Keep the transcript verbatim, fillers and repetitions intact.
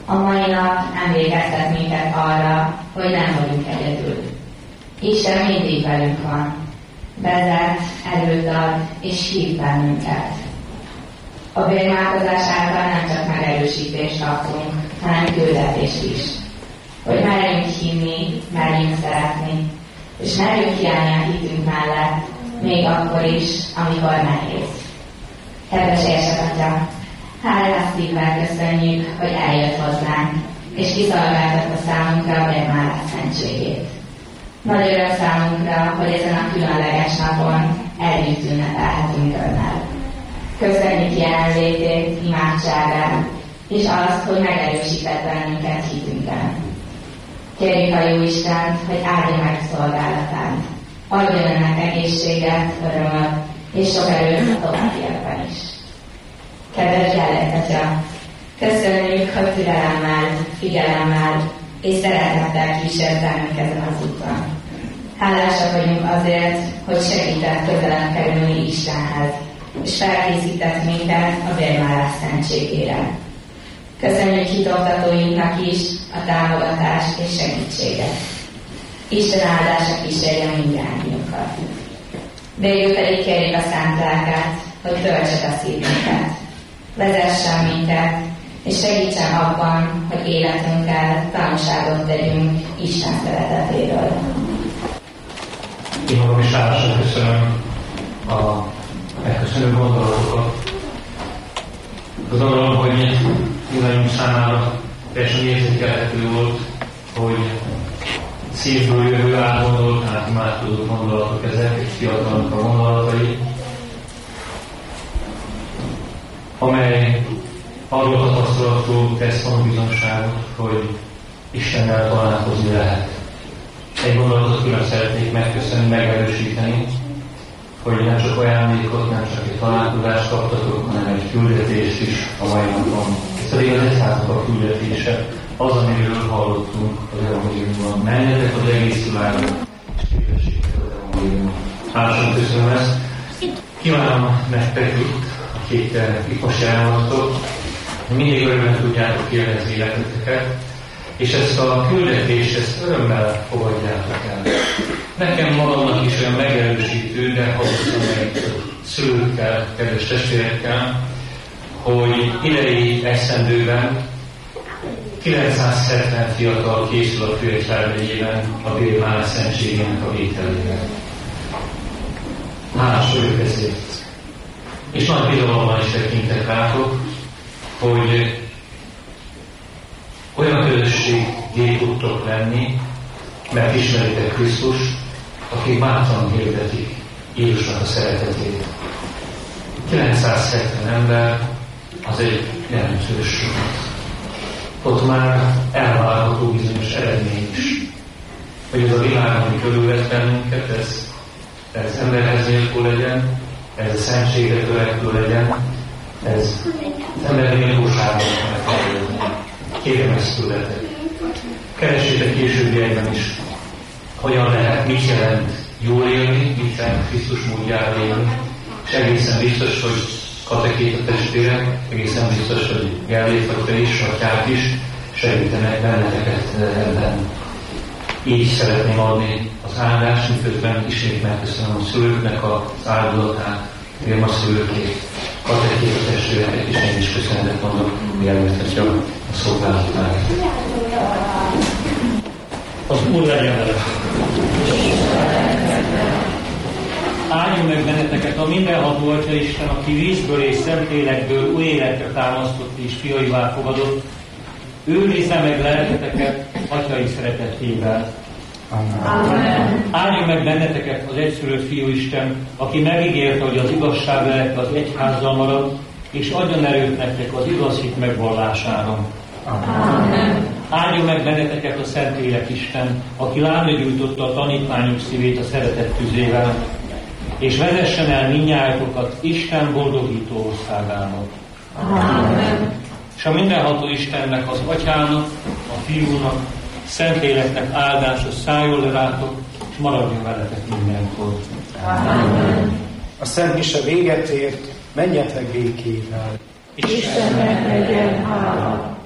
A mai nap emlékeztet minket arra, hogy nem vagyunk egyedül. Isten mindig velünk van. Vezet, erőt ad és hív bennünket. A bérmálkozás által nem csak megerősítést kapunk, hanem küldetést is. Hogy merjünk hinni, merjünk szeretni, és merjünk kiállni a hitünk mellett, még akkor is, amikor nehéz. Kedves érsakatya, hálás szívvel köszönjük, hogy eljött hozzánk, és kiszolgáltatta számunkra a bérmálás szentségét. Nagy öröm számunkra, hogy ezen a különleges napon együtt ünnepelhetünk Önnel. Köszönjük jelenlétét, imádságát, és azt, hogy megerősített bennünket hitünkben. Kérjük a Jóistent, hogy áldja meg szolgálatát, adjon Önnek egészséget, örömöt, és sok erőt a továbbiakban is. Kedves gyermekatya, köszönjük, hogy türelemmel, figyelemmel és szeretettel kísért bennünk ezen az úton. Hálásak vagyunk azért, hogy segített közelebb kerülni Istenhez, és felkészített minket a bérmálás szentségére. Köszönjük hitoktatóinknak is a támogatást és segítséget. Isten áldása kísérje mindannyiunkat. Végül pedig kérjük a Szent Lelket, hogy töltse a szívünket, vezessen minket, és segítsen abban, hogy életünkkel tanúságot tegyünk Isten szeretetéről. Én magam is hálásan köszönöm a megköszönő gondolatokat. Gondolom, hogy mindannyiunk számára teljesen érzékelhető volt, hogy szívből jövő átgondolt, átimádkodott gondolatok ezek, és fiatalnak a gondolatai, amely arról tapasztalatról tesz tanúbizonyságot, hogy Istennel találkozni lehet. Egy gondolatot külön szeretnék megköszönni, megerősíteni, hogy nem csak ajándékot, nem csak egy találkozást kaptatok, hanem egy küldetést is a mai napon. Ez pedig az egyháznak a küldetése, az, amiről hallottunk az evangéliumban. Menjetek az egész világon, és hirdessétek az evangéliumot. Hálásan köszönöm ezt. Kívánom nektek itt, akik itt most elmondtok, hogy mindig örömmel tudjátok élni az életeteket, és ezt a küldetést, ezt örömmel fogadjátok el. Nekem magamnak is olyan megerősítő, de hallottam meg szülőkkel, kedves testvérekkel, hogy idei esztendőben kilencszázhetven fiatal készül a Főegyházmegyében a bérmálás szentségének a vételére. Hálás vagyok ezért. És nagy bizalommal is tekintek rátok, hogy olyan közösségé tudtok lenni, mert ismeritek Krisztus, akik bátran hirdetik Jézusnak a szeretetét. kilencszázhetven ember az egy jelentős sokat. Ott már elvárható bizonyos eredmény is. Hogy ez a világ, ami körülvett bennünket, ez, ez emberhez méltó legyen, ez a szentségre törekvő legyen, ez az emberi méltóságot megfelelő. Kérem ezt tőletek. Keressétek későbbiekben is, hogyan lehet, mit jelent jól élni, mit jelent Krisztus módjára élni, és egészen biztos, hogy katekét a testvérek, egészen biztos, hogy Gellét vagy te is, atyák is segítenek benneteket ebben. Így szeretném adni az áldást, miközben ismét megköszönöm a szülőknek az áldozatát, kérem a szülőkét, katekét a testvéreket, és én is köszönetet mondok, hogy elmondhatja a szolgálatát. Az Úr legyen vele. Áldjon meg benneteket a mindenható Atya Isten, aki vízből és Szentlélekből új életre támasztott és fiaivá fogadott. Ő nézze meg lelketeket atyai szeretetével. Amen. Áldjon meg benneteket az egyszülött Fiú Isten, aki megígérte, hogy az igazság lelke az egyházzal marad, és adjon erőt nektek az igaz hit megvallására. Amen. Áldjon meg benneteket a Szentlélek Isten, aki lányra gyújtotta a tanítványok szívét a szeretet tüzével, és vezessen el mindnyájatokat Isten boldogító országába. Amen. És a mindenható Istennek, az Atyának, a Fiúnak, Szentléleknek áldása szálljon le rátok, és maradjon veletek mindenkor. Amen. A Szent Mise véget ért, menjetek békével. Istennek legyen hála.